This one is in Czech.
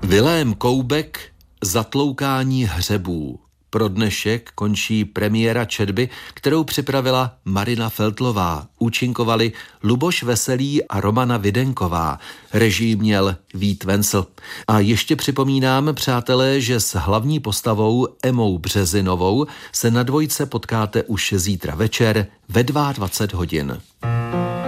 Vilém Koubek, Zatloukání hřebů. Pro dnešek končí premiéra četby, kterou připravila Marina Feltlová. Účinkovali Luboš Veselý a Romana Videnková. Režii měl Vít Vencel. A ještě připomínám, přátelé, že s hlavní postavou Emou Březinovou se na Dvojce potkáte už zítra večer ve 22 hodin.